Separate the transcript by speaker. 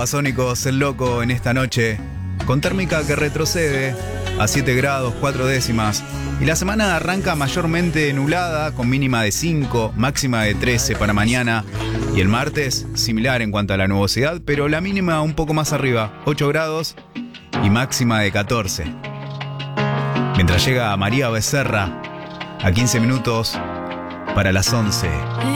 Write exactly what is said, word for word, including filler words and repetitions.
Speaker 1: Babasónicos, el loco en esta noche, con térmica que retrocede a siete grados, cuatro décimas. Y la semana arranca mayormente nublada, con mínima de cinco, máxima de trece para mañana. Y el martes, similar en cuanto a la nubosidad, pero la mínima un poco más arriba, ocho grados y máxima de catorce. Mientras llega María Becerra, a quince minutos para las once.